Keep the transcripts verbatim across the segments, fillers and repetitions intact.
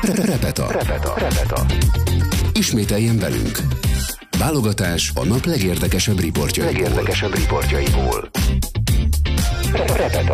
Repeta. Repeta. Repeta. Ismételjen velünk. Válogatás a nap legérdekesebb riportjaiból. Legérdekesebb riportjaiból. Repeta.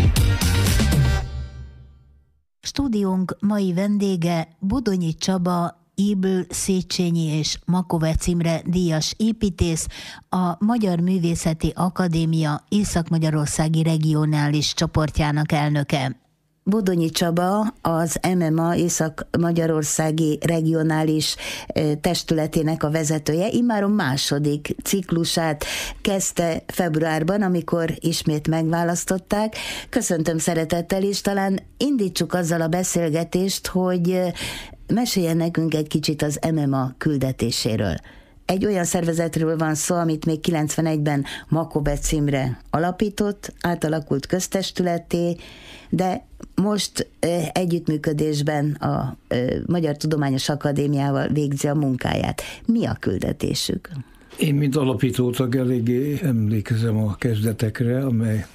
Stúdiónk mai vendége Bodonyi Csaba, Ybl, Széchenyi és Makovec Imre díjas építész, a Magyar Művészeti Akadémia Észak-Magyarországi Regionális csoportjának elnöke. Bodonyi Csaba az em em á Észak-Magyarországi Regionális Testületének a vezetője. Immáron második ciklusát kezdte februárban, amikor ismét megválasztották. Köszöntöm szeretettel, és talán indítsuk azzal a beszélgetést, hogy meséljen nekünk egy kicsit az em em á küldetéséről. Egy olyan szervezetről van szó, amit még kilencvenegyben Makovec Imre alapított, átalakult köztestületté, de most eh, együttműködésben a eh, Magyar Tudományos Akadémiával végzi a munkáját. Mi a küldetésük? Én, mint alapítótag, eléggé emlékezem a kezdetekre, amely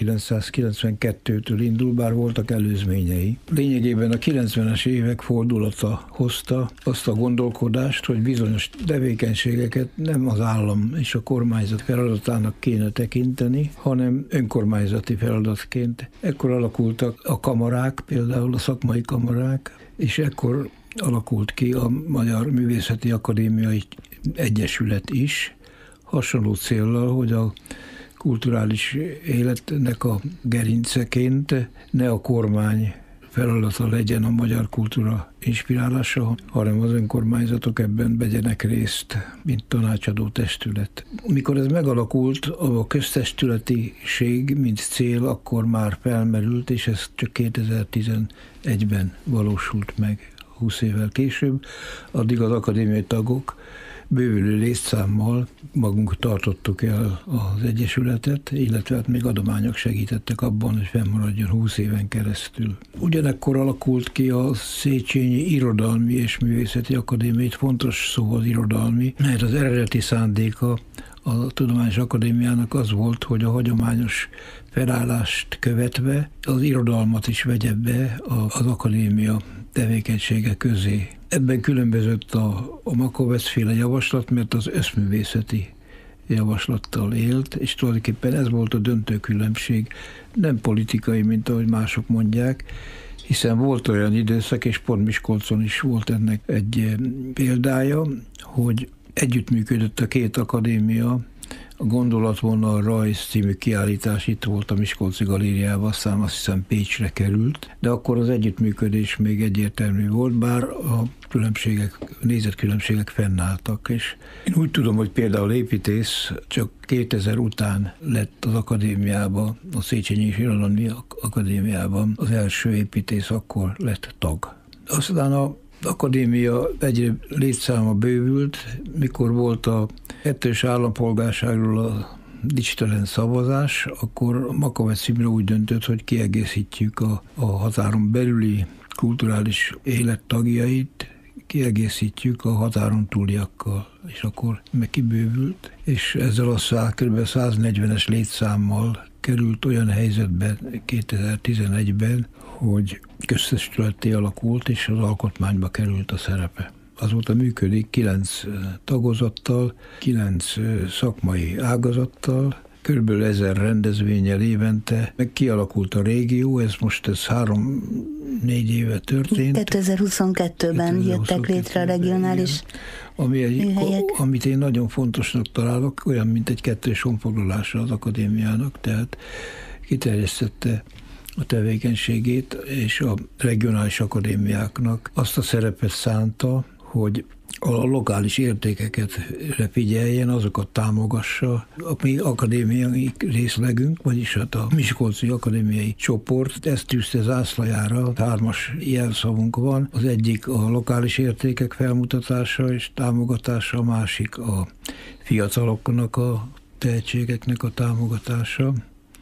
ezerkilencszázkilencvenkettőtől indul, bár voltak előzményei. Lényegében a kilencvenes évek fordulata hozta azt a gondolkodást, hogy bizonyos tevékenységeket nem az állam és a kormányzat feladatának kéne tekinteni, hanem önkormányzati feladatként. Ekkor alakultak a kamarák, például a szakmai kamarák, és ekkor alakult ki a Magyar Művészeti Akadémiai Egyesület is, hasonló céllal, hogy a kulturális életnek a gerinceként ne a kormány feladata legyen a magyar kultúra inspirálása, hanem az önkormányzatok ebben vegyenek részt, mint tanácsadó testület. Mikor ez megalakult, a köztestületiség, mint cél, akkor már felmerült, és ez csak kétezer-tizenegyben valósult meg, húsz évvel később. Addig az akadémiai tagok bővülő létszámmal magunk tartottuk el az egyesületet, illetve hát még adományok segítettek abban, hogy fennmaradjon húsz éven keresztül. Ugyanekkor alakult ki a Széchenyi Irodalmi és Művészeti Akadémia, itt fontos szó az irodalmi, mert az eredeti szándéka a Tudományos Akadémiának az volt, hogy a hagyományos felállást követve az irodalmat is vegye be az akadémia tevékenysége közé. Ebben különbözött a, a Makovec-féle javaslat, mert az összművészeti javaslattal élt, és tulajdonképpen ez volt a döntő különbség, nem politikai, mint ahogy mások mondják, hiszen volt olyan időszak, és pont Miskolcon is volt ennek egy példája, hogy együttműködött a két akadémia, a Gondolatvonal Rajz című kiállítás itt volt a Miskolci Galériában, aztán azt hiszem Pécsre került, de akkor az együttműködés még egyértelmű volt, bár a különbségek, nézetkülönbségek fennálltak, és én úgy tudom, hogy például építész csak kétezer után lett az akadémiában, a Széchenyi és Irodalmi Akadémiában az első építész, akkor lett tag. Aztán a akadémia egyre létszáma bővült, mikor volt a kettős állampolgárságról a dicstelen szavazás, akkor Makovec Imre úgy döntött, hogy kiegészítjük a, a határon belüli kulturális élet tagjait, kiegészítjük a határon túliakkal, és akkor meg kibővült, és ezzel a kb. száznegyvenes létszámmal került olyan helyzetben kétezer-tizenegyben, hogy köztestületté alakult, és az alkotmányba került a szerepe. Azóta működik kilenc tagozattal, kilenc szakmai ágazattal, körülbelül ezer rendezvényel évente, meg kialakult a régió, ez most ez három-négy éve történt. kétezer-huszonkettőben jöttek létre a regionális ami egy, műhelyek. Amit én nagyon fontosnak találok, olyan, mint egy kettős honfoglalása az akadémiának, tehát kiterjesztette a tevékenységét, és a regionális akadémiáknak azt a szerepet szánta, hogy a lokális értékeket figyeljen, azokat támogassa. A mi akadémiai részlegünk, vagyis hát a Miskolci Akadémiai Csoport, ezt tűzte zászlajára, hármas jelszavunk van. Az egyik a lokális értékek felmutatása és támogatása, a másik a fiataloknak a tehetségeknek a támogatása,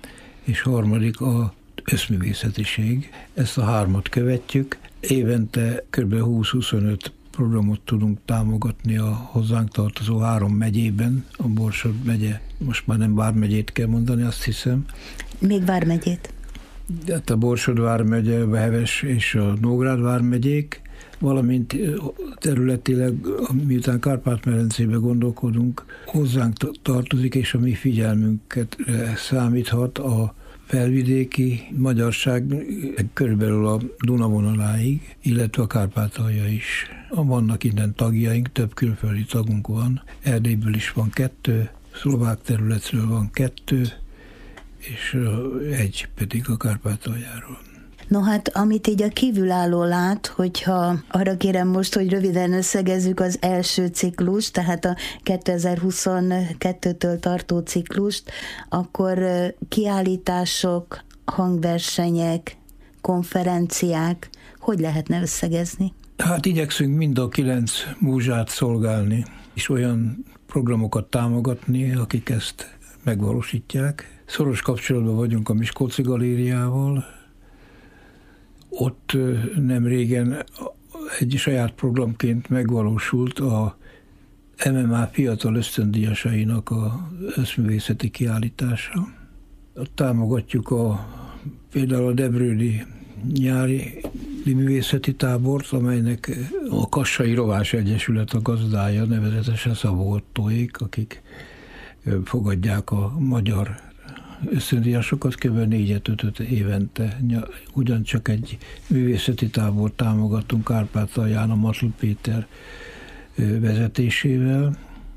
és harmadik a összművészetiség. Ezt a hármat követjük. Évente kb. húsz-huszonöt programot tudunk támogatni a hozzánk tartozó három megyében, a Borsod megye, most már nem vármegyét kell mondani, azt hiszem. Még vármegyét. Hát a Borsod vármegye, a Heves és a Nógrád vármegyék, valamint területileg, miután Kárpát-medencébe gondolkodunk, hozzánk tartozik, és a mi figyelmünket számíthat a felvidéki magyarság körülbelül a Duna vonaláig, illetve a Kárpátalja is. Vannak innen tagjaink, több külföldi tagunk van, Erdélyből is van kettő, szlovák területről van kettő, és egy pedig a Kárpátaljáról. No hát, amit így a kívülálló lát, hogyha arra kérem most, hogy röviden összegezzük az első ciklus, tehát a kétezer-huszonkettőtől tartó ciklust, akkor kiállítások, hangversenyek, konferenciák, hogy lehetne összegezni? Hát igyekszünk mind a kilenc múzsát szolgálni, és olyan programokat támogatni, akik ezt megvalósítják. Szoros kapcsolatban vagyunk a Miskolci Galériával. Ott nem régen egy saját programként megvalósult a em em á fiatal ösztöndíjasainak a összművészeti kiállítása. Ott támogatjuk a, például a Debrődi nyári művészeti tábort, amelynek a Kassai Rovás Egyesület a gazdája, nevezetesen Szabó Ottóék, akik fogadják a magyar ösztöndíjasokat, kb. négyet-ötöt évente. Ugyancsak egy művészeti tábort támogatunk Kárpátalján a Matl Péter vezetésével,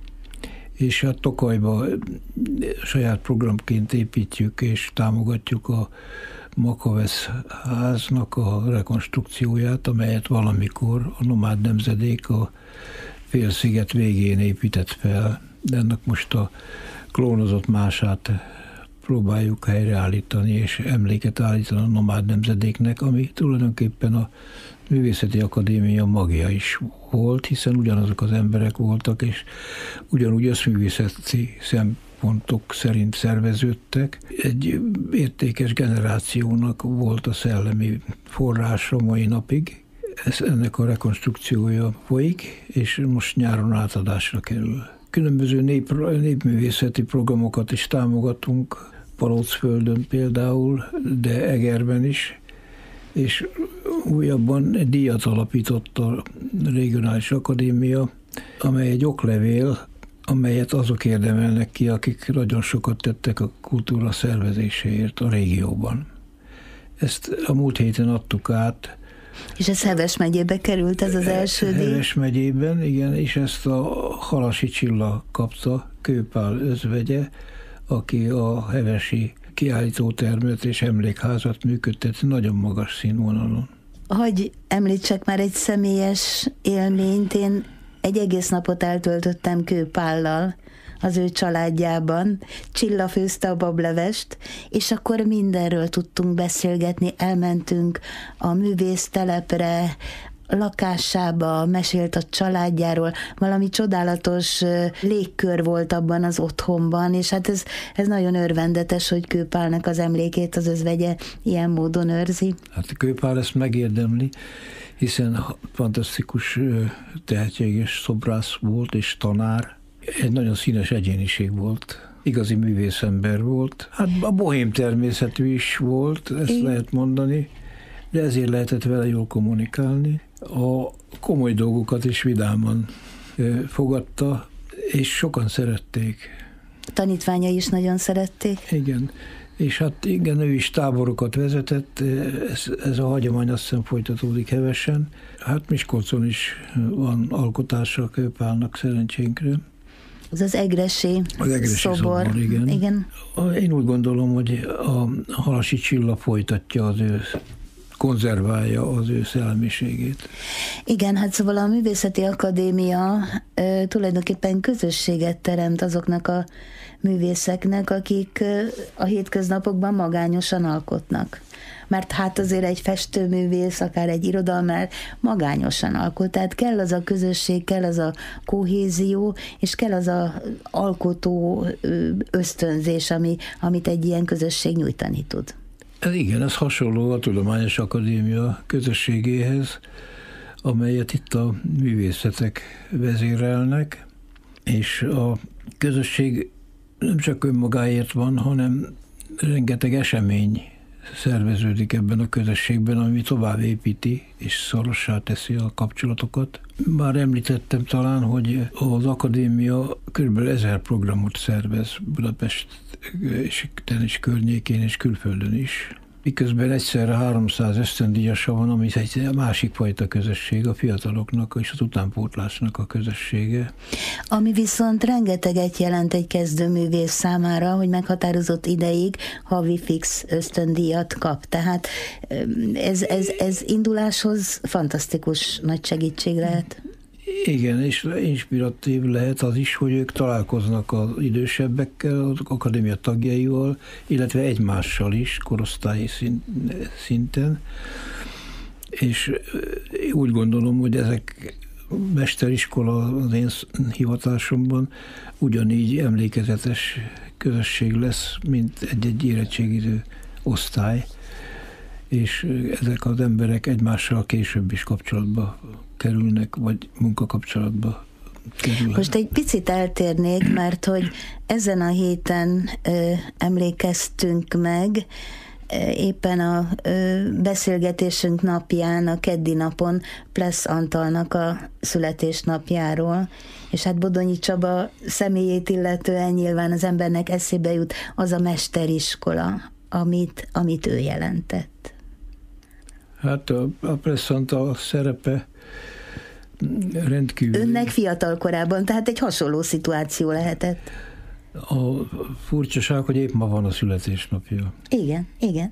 és a Tokajba saját programként építjük és támogatjuk a Makavesz háznak a rekonstrukcióját, amelyet valamikor a nomád nemzedék a félsziget végén épített fel, de ennek most a klónozott mását próbáljuk helyreállítani és emléket állítani a nomád nemzedéknek, ami tulajdonképpen a Művészeti Akadémia magja is volt, hiszen ugyanazok az emberek voltak, és ugyanúgy összművészeti szempontok szerint szerveződtek. Egy értékes generációnak volt a szellemi forrása mai napig. Ez, ennek a rekonstrukciója folyik, és most nyáron átadásra kerül. Különböző nép, népművészeti programokat is támogatunk, Palócföldön például, de Egerben is, és újabban egy díjat alapított a Regionális Akadémia, amely egy oklevél, amelyet azok érdemelnek ki, akik nagyon sokat tettek a kultúra szervezéséért a régióban. Ezt a múlt héten adtuk át. És ez Heves megyébe került, ez az első díj? Heves megyében, igen, és ezt a Halasi Csilla kapta, Kőpál özvegye, aki a hevesi kiállítótermet és emlékházat működtet nagyon magas színvonalon. Hogy említsek már egy személyes élményt, én egy egész napot eltöltöttem Kőpállal az ő családjában, Csilla főzte a bablevest, és akkor mindenről tudtunk beszélgetni, elmentünk a művésztelepre, lakásába, mesélt a családjáról, valami csodálatos légkör volt abban az otthonban, és hát ez, ez nagyon örvendetes, hogy Kőpálnak az emlékét az özvegye ilyen módon őrzi. Hát Kőpál ezt megérdemli, hiszen fantasztikus tehetséges szobrász volt és tanár. Egy nagyon színes egyéniség volt. Igazi művészember volt. Hát a bohém természetű is volt, ezt Én... lehet mondani, de ezért lehetett vele jól kommunikálni. A komoly dolgokat is vidáman fogadta, és sokan szerették. A tanítványai is nagyon szerették. Igen, és hát igen, ő is táborokat vezetett, ez, ez a hagyomány azt hiszem folytatódik Hevesen. Hát Miskolcon is van alkotása a Kőpálnak szerencsénkre. Ez az egresi, az egresi szobor. szobor igen. igen. Én úgy gondolom, hogy a Halasi Csilla folytatja az ő, konzerválja az ő szellemiségét. Igen, hát szóval a Művészeti Akadémia e, tulajdonképpen közösséget teremt azoknak a művészeknek, akik e, a hétköznapokban magányosan alkotnak. Mert hát azért egy festőművész, akár egy irodalmár magányosan alkot, tehát kell az a közösség, kell az a kohézió, és kell az a alkotó ösztönzés, ami, amit egy ilyen közösség nyújtani tud. Igen, ez hasonló a Tudományos Akadémia közösségéhez, amelyet itt a művészetek vezérelnek, és a közösség nem csak önmagáért van, hanem rengeteg esemény szerveződik ebben a közösségben, ami tovább építi és szorossá teszi a kapcsolatokat. Már említettem talán, hogy az akadémia kb. ezer programot szervez Budapesten és környékén és külföldön is. Miközben egyszerre háromszáz ösztöndíjasa van, ami egy másik fajta közösség, a fiataloknak és az utánpótlásnak a közössége. Ami viszont rengeteget jelent egy kezdőművész számára, hogy meghatározott ideig havi fix ösztöndíjat kap. Tehát ez, ez, ez induláshoz fantasztikus nagy segítség lehet. Igen, és inspiratív lehet az is, hogy ők találkoznak az idősebbekkel, az akadémia tagjaival, illetve egymással is, korosztályi szinten. És úgy gondolom, hogy ezek mesteriskola az én hivatásomban ugyanígy emlékezetes közösség lesz, mint egy-egy érettségiző osztály, és ezek az emberek egymással később is kapcsolatba kerülnek, vagy munkakapcsolatba kerülnek. Most egy picit eltérnék, mert hogy ezen a héten ö, emlékeztünk meg, éppen a ö, beszélgetésünk napján, a keddi napon Plesz Antalnak a születésnapjáról, és hát Bodonyi Csaba személyét illetően nyilván az embernek eszébe jut az a mesteriskola, amit, amit ő jelentett. Hát a, a Plesz Antal szerepe rendkívül... Önnek fiatal korában, tehát egy hasonló szituáció lehetett. A furcsaság, hogy épp ma van a születésnapja. Igen, igen.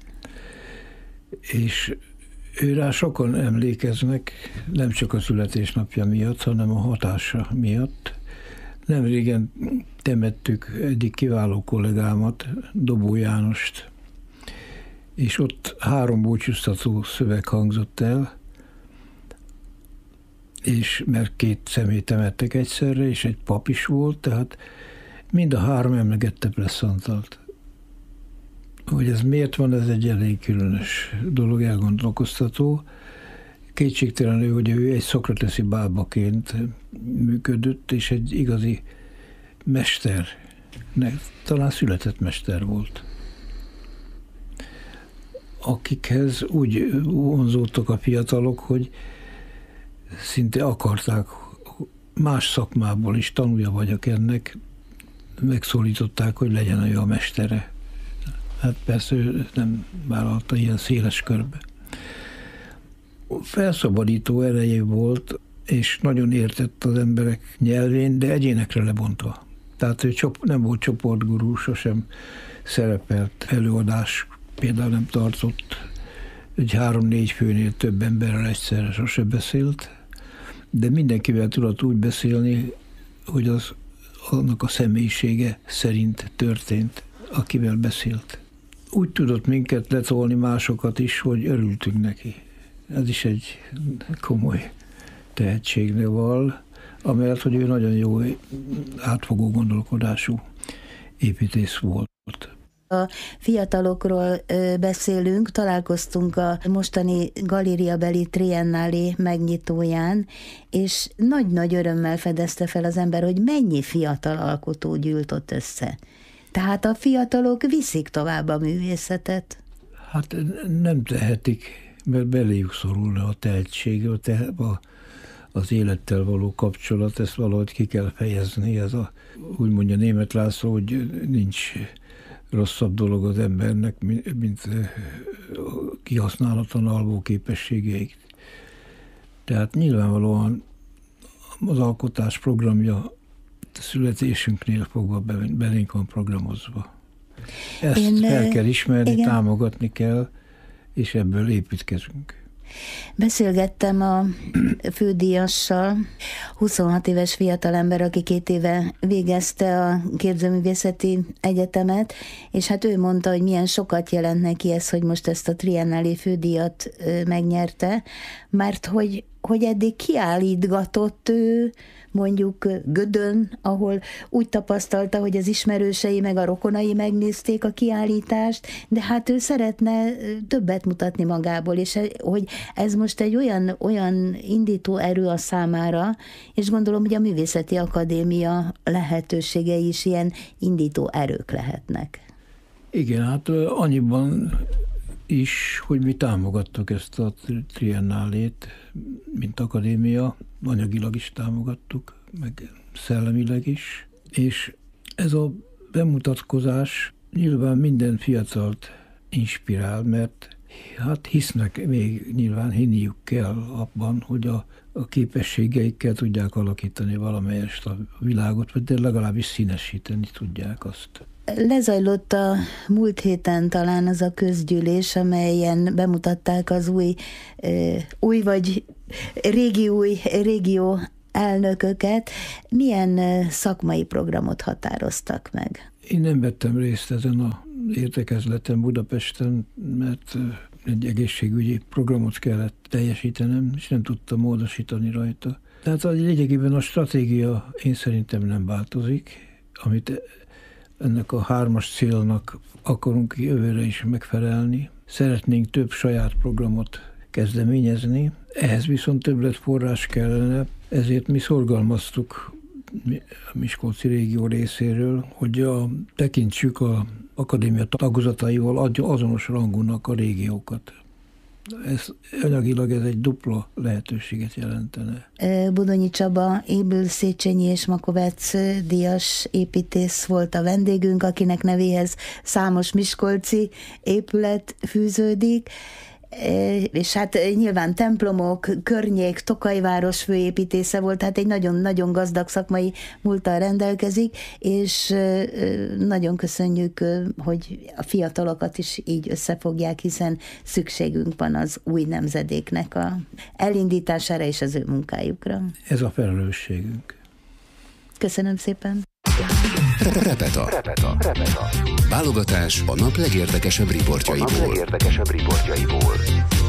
És ő rá sokan emlékeznek, nem csak a születésnapja miatt, hanem a hatása miatt. Nemrégen temettük egyik kiváló kollégámat, Dobó Jánost, és ott három búcsúztató szöveg hangzott el, és mert két személyt temettek egyszerre, és egy pap is volt, tehát mind a három emlegette Plesz Antalt. Hogy ez miért van, ez egy elég különös dolog, elgondolkoztató. Kétségtelenül, hogy ő egy szokrateszi bábaként működött, és egy igazi mester, talán született mester volt, akikhez úgy vonzódtak a fiatalok, hogy szinte akarták, más szakmából is tanulja vagyok ennek, megszólították, hogy legyen ő a mestere. Hát persze ő nem vállalta ilyen széles körbe. Felszabadító ereje volt, és nagyon értett az emberek nyelvén, de egyénekre lebontva. Tehát ő nem volt csoportgurú, sosem szerepelt előadás, például nem tartott, egy három-négy főnél több emberrel egyszerre sose beszélt, de mindenkivel tudott úgy beszélni, hogy az annak a személyisége szerint történt, akivel beszélt. Úgy tudott minket letolni, másokat is, hogy örültünk neki. Ez is egy komoly tehetségnél val, amellett, hogy ő nagyon jó, átfogó gondolkodású építész volt. A fiatalokról beszélünk, találkoztunk a mostani galériabeli triennálé megnyitóján, és nagy-nagy örömmel fedezte fel az ember, hogy mennyi fiatal alkotó gyűlt ott össze. Tehát a fiatalok viszik tovább a művészetet. Hát nem tehetik, mert beléjük szorulna a tehetség, a te, a, az élettel való kapcsolat, ezt valahogy ki kell fejezni. Ez a, úgy mondja Németh László, hogy nincs rosszabb dolog az embernek, mint kihasználatlan alvó képességeik. Tehát nyilvánvalóan az alkotás programja születésünknél fogva belénk van programozva. Ezt Én, fel kell ismerni, igen. Támogatni kell, és ebből építkezünk. Beszélgettem a fődíjassal, huszonhat éves fiatalember, aki két éve végezte a Képzőművészeti Egyetemet, és hát ő mondta, hogy milyen sokat jelent neki ez, hogy most ezt a triennálé fődíjat megnyerte, mert hogy, hogy eddig kiállítgatott ő, mondjuk Gödön, ahol úgy tapasztalta, hogy az ismerősei meg a rokonai megnézték a kiállítást, de hát ő szeretne többet mutatni magából, és hogy ez most egy olyan, olyan indító erő a számára, és gondolom, hogy a Művészeti Akadémia lehetőségei is ilyen indító erők lehetnek. Igen, hát annyiban is, hogy mi támogattuk ezt a triennálét, mint akadémia, anyagilag is támogattuk, meg szellemileg is, és ez a bemutatkozás nyilván minden fiatalt inspirál, mert hát hisznek, még nyilván hinniük kell abban, hogy a, a képességeikkel tudják alakítani valamelyest a világot, vagy de legalábbis színesíteni tudják azt. Lezajlott a múlt héten talán az a közgyűlés, amelyen bemutatták az új, új vagy régi új régió elnököket. Milyen szakmai programot határoztak meg? Én nem vettem részt ezen a értekezleten Budapesten, mert egy egészségügyi programot kellett teljesítenem, és nem tudtam módosítani rajta. Tehát lényegében a stratégia én szerintem nem változik, amit ennek a hármas célnak akarunk jövőre is megfelelni. Szeretnénk több saját programot kezdeményezni, ehhez viszont többletforrás kellene, ezért mi szorgalmaztuk a Miskolci régió részéről, hogy a, tekintsük a akadémia tagozataival azonos rangúnak a régiókat. Ez, anyagilag ez egy dupla lehetőséget jelentene. Budonyi Csaba, Ébül, Széchenyi és Makovec díjas építész volt a vendégünk, akinek nevéhez számos miskolci épület fűződik, és hát nyilván templomok, környék, Tokajváros főépítésze volt, tehát egy nagyon-nagyon gazdag szakmai múlttal rendelkezik, és nagyon köszönjük, hogy a fiatalokat is így összefogják, hiszen szükségünk van az új nemzedéknek a elindítására és az ő munkájukra. Ez a felelősségünk. Köszönöm szépen. Repeta. Repeta. Repeta. Válogatás a nap legérdekesebb riportjaiból. A nap legérdekesebb riportjaiból.